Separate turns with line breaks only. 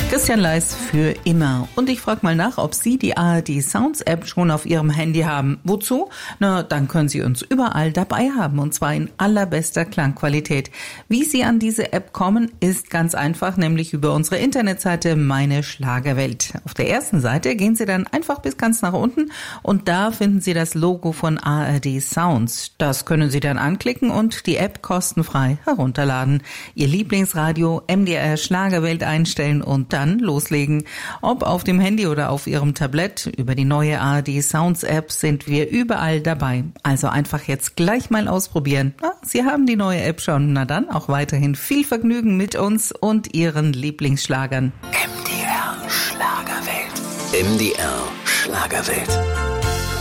Christian Leis für immer. Und ich frage mal nach, ob Sie die ARD Sounds App schon auf Ihrem Handy haben. Wozu? Na, dann können Sie uns überall dabei haben, und zwar in allerbester Klangqualität. Wie Sie an diese App kommen, ist ganz einfach, nämlich über unsere Internetseite Meine Schlagerwelt. Auf der ersten Seite gehen Sie dann einfach bis ganz nach unten und da finden Sie das Logo von ARD Sounds. Das können Sie dann anklicken und die App kostenfrei herunterladen. Ihr Lieblingsradio MDR Schlagerwelt einstellen und dann loslegen. Ob auf dem Handy oder auf Ihrem Tablet, über die neue ARD Sounds App sind wir überall dabei. Also einfach jetzt gleich mal ausprobieren. Sie haben die neue App schon. Na dann auch weiterhin viel Vergnügen mit uns und Ihren Lieblingsschlagern.
MDR Schlagerwelt. MDR Schlagerwelt.